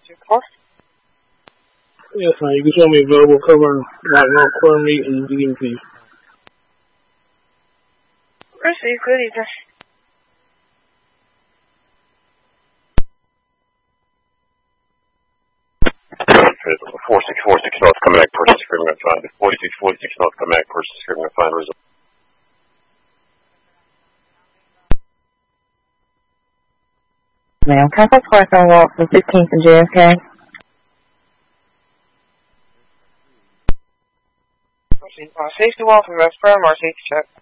Yes, ma'am. You can show me available cover like no quarter meat and vegan beef. Proceed, good evening. Physical 4646 North Comac, purchase agreement signed. 4646 North Comac, purchase agreement signed. Result. Ma'am, can I pass Carson Walk from 15th and JFK? Proceed. Safety wall from West Prime or safety check.